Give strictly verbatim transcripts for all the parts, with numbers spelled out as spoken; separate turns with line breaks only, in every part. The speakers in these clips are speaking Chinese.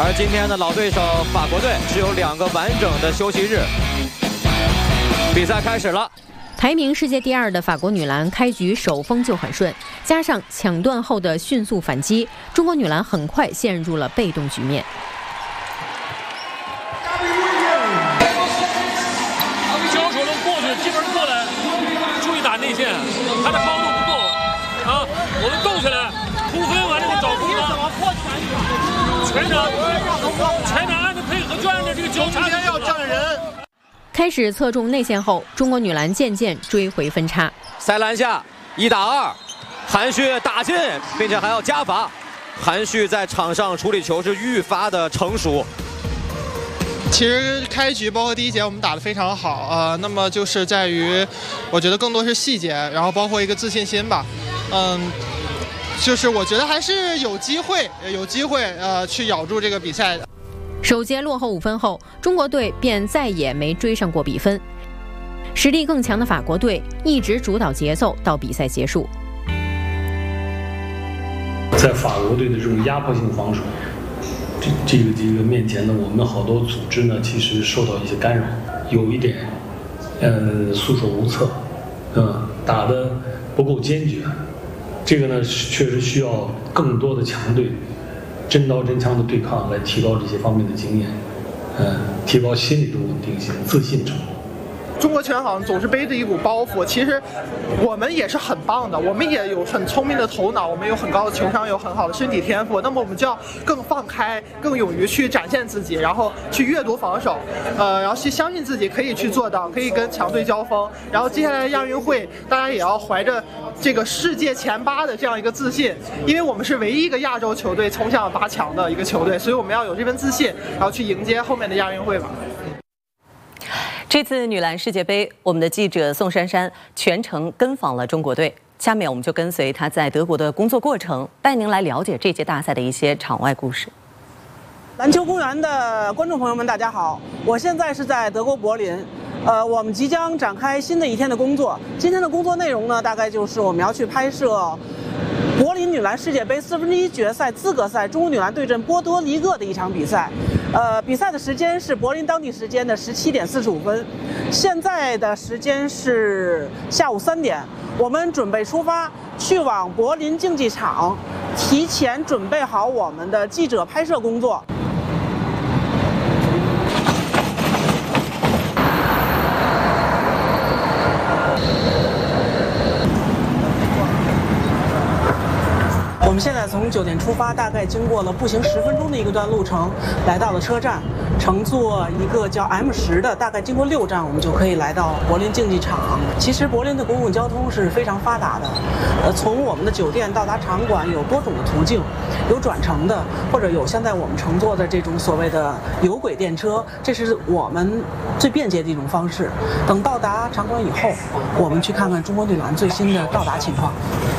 而今天的老对手法国队只有两个完整的休息日。比赛开始了。
排名世界第二的法国女篮开局首锋就很顺，加上抢断后的迅速反击，中国女篮很快陷入了被动局面。
交手的过去，基本上过来，注意打内线，他的高度不够啊！我们动起来，突分完了就找空当，全场全场按着配合，就按着这个交叉要站人。
开始侧重内线后，中国女篮渐渐追回分差。
塞篮下一打二，韩旭打进，并且还要加罚。韩旭在场上处理球是愈发的成熟。
其实开局包括第一节我们打得非常好啊、呃，那么就是在于，我觉得更多是细节，然后包括一个自信心吧，嗯，就是我觉得还是有机会，有机会呃去咬住这个比赛的。
首节落后五分后，中国队便再也没追上过比分。实力更强的法国队一直主导节奏到比赛结束。
在法国队的这种压迫性防守，这这个这个面前呢，我们好多组织呢，其实受到一些干扰，有一点，呃，束手无策，嗯，打得不够坚决。这个呢，确实需要更多的强队。真刀真枪的对抗来提高这些方面的经验，嗯，提高心理的稳定性、自信程度。
中国拳好像总是背着一股包袱，其实我们也是很棒的，我们也有很聪明的头脑，我们有很高的情商，有很好的身体天赋。那么我们就要更放开，更勇于去展现自己，然后去阅读防守，呃，然后去相信自己可以去做到，可以跟强队交锋。然后接下来的亚运会，大家也要怀着这个世界前八的这样一个自信，因为我们是唯一一个亚洲球队冲向八强的一个球队，所以我们要有这份自信，然后去迎接后面的亚运会吧。
这次女篮世界杯，我们的记者宋珊珊全程跟访了中国队。下面我们就跟随她在德国的工作过程，带您来了解这届大赛的一些场外故事。
篮球公园的观众朋友们，大家好，我现在是在德国柏林。呃，我们即将展开新的一天的工作。今天的工作内容呢，大概就是我们要去拍摄柏林女篮世界杯四分之一决赛资格赛中国女篮对阵波多黎各的一场比赛。呃，比赛的时间是柏林当地时间的十七点四十五分，现在的时间是下午三点。我们准备出发，去往柏林竞技场，提前准备好我们的记者拍摄工作。我们现在从酒店出发，大概经过了步行十分钟的一个段路程，来到了车站，乘坐一个叫 M 十的，大概经过六站，我们就可以来到柏林竞技场。其实柏林的公共交通是非常发达的，呃，从我们的酒店到达场馆有多种的途径，有转乘的，或者有现在我们乘坐的这种所谓的有轨电车，这是我们最便捷的一种方式。等到达场馆以后，我们去看看中国女篮最新的到达情况。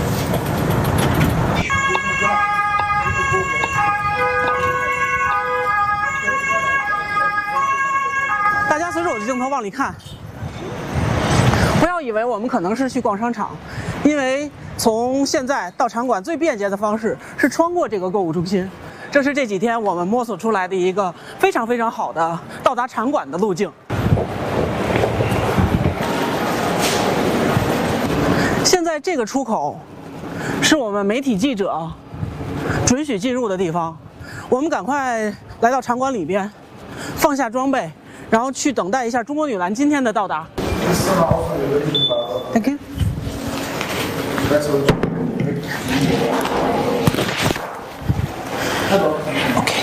大家随着我的镜头往里看，不要以为我们可能是去逛商场，因为从现在到场馆最便捷的方式是穿过这个购物中心，这是这几天我们摸索出来的一个非常非常好的到达场馆的路径。现在这个出口是我们媒体记者准许进入的地方，我们赶快来到场馆里边，放下装备，然后去等待一下中国女篮今天的到达。Thank you。OK。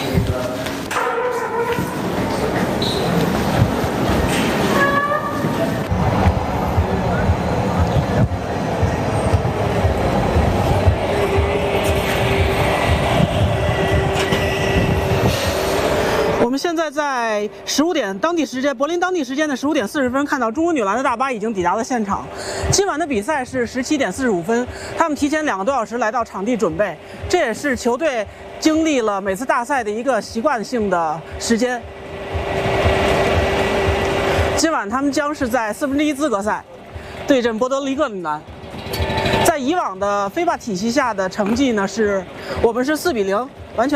我们现在在十五点当地时间，柏林当地时间的十五点四十分，看到中国女篮的大巴已经抵达了现场。今晚的比赛是十七点四十五分，他们提前两个多小时来到场地准备，这也是球队经历了每次大赛的一个习惯性的时间。今晚他们将是在四分之一资格赛对阵波多黎各女篮。在以往的飞霸体系下的成绩呢，是我们是四比零